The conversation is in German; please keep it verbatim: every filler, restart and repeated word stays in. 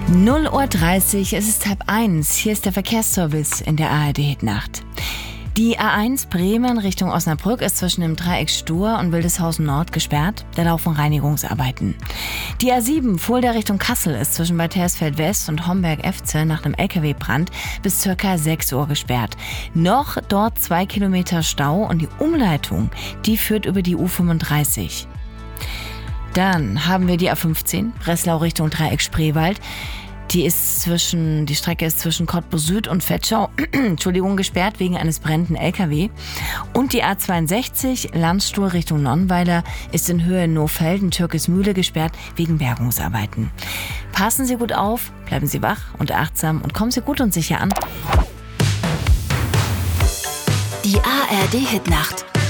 null Uhr dreißig, es ist halb eins. Hier ist der Verkehrsservice in der A R D-Hitnacht. Die A eins Bremen Richtung Osnabrück ist zwischen dem Dreieck Stur und Wildeshausen Nord gesperrt. Da laufen Reinigungsarbeiten. Die A sieben Fulda Richtung Kassel ist zwischen Bad Hersfeld West und Homberg-Efze nach einem L K W-Brand bis ca. sechs Uhr gesperrt. Noch dort zwei Kilometer Stau und die Umleitung, die führt über die U fünfunddreißig. Dann haben wir die A fünfzehn, Breslau Richtung Dreieck Spreewald. Die ist zwischen, die Strecke ist zwischen Cottbus Süd und Vetschau, Entschuldigung, gesperrt wegen eines brennenden L K W. Und die A zweiundsechzig, Landstuhl Richtung Nonnweiler, ist in Höhe Nohfelden, Türkismühle gesperrt wegen Bergungsarbeiten. Passen Sie gut auf, bleiben Sie wach und achtsam und kommen Sie gut und sicher an. Die A R D-Hitnacht.